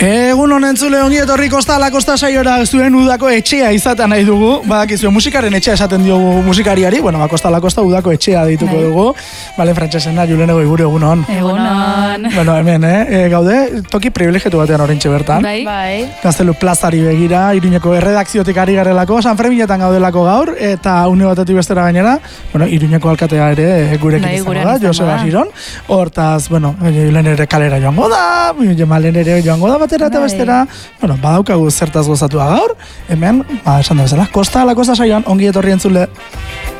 Egun honen zule ongi etorri Kosta la Kosta saiora zuen udako etxea izaten nahi dugu. Badakizu musikaren etxea esaten diogu musikariari, bueno, Kosta la Kosta udako etxea deituko dugu. Bale, frantsesena Julenego igure egunon. Egunon. Bueno, hemen, gaude, toki privilegiatu batean orentxe bertan. Bai. Gaztelu plazari begira, Iruñeko erredakziotik ari garelako, San Ferminetan gaudelako gaur, eta une batetik bestera gainera, bueno, Iruñeko alkatea ere gurekin izango da, Joseba Giron. Hortaz, bueno, Julen ere kalera joango da, Malen ere joango da batera eta bestera. Bueno, badaukagu zertaz gozatua gaur, hemen, esan da bezala, Kosta la Kosta saioan ongi etorri entzule.